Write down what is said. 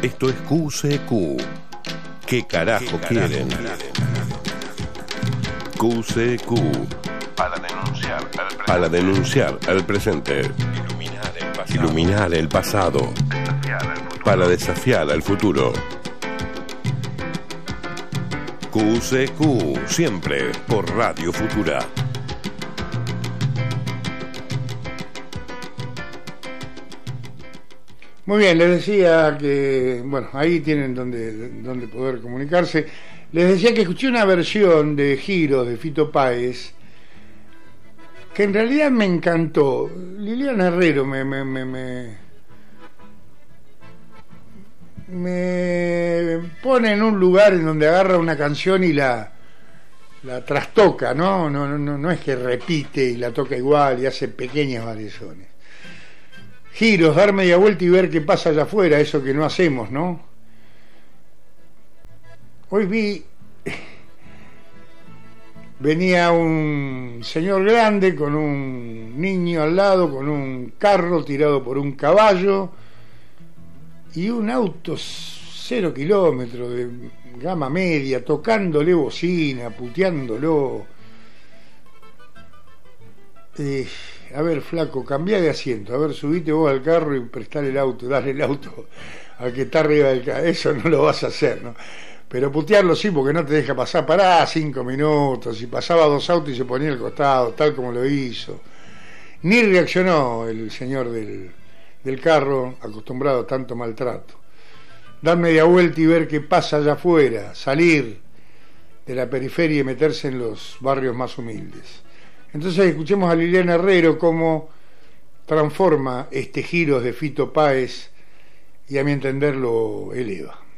Esto es QCQ. ¿Qué carajo quieren? QCQ. Para denunciar al presente. Iluminar el pasado. Para desafiar al futuro. QCQ, siempre por Radio Futura. Muy bien, les decía que, bueno, ahí tienen donde poder comunicarse. Les decía que escuché una versión de Giros de Fito Páez que en realidad me encantó. Liliana Herrero me pone en un lugar en donde agarra una canción y la trastoca, ¿no? No es que repite y la toca igual y hace pequeñas variaciones. Giros, dar media vuelta y ver qué pasa allá afuera, eso que no hacemos, ¿no? Hoy venía un señor grande con un niño al lado, con un carro tirado por un caballo y un auto 0 kilómetros de gama media, tocándole bocina, puteándolo. A ver, flaco, cambiá de asiento, a ver, subite vos al carro y prestale el auto, dale el auto al que está arriba del carro. Eso no lo vas a hacer, ¿no? Pero putearlo sí, porque no te deja pasar. Pará 5 minutos, y pasaba 2 autos y se ponía al costado, tal como lo hizo. Ni reaccionó el señor del carro, acostumbrado a tanto maltrato. Dar media vuelta y ver qué pasa allá afuera, salir de la periferia y meterse en los barrios más humildes. Entonces escuchemos a Liliana Herrero cómo transforma este Giros de Fito Páez y a mi entender lo eleva.